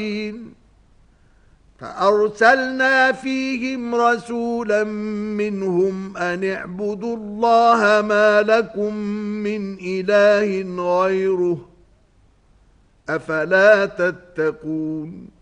فأرسلنا فيهم رسولا منهم أن اعبدوا الله ما لكم من إله غيره أفلا تتقون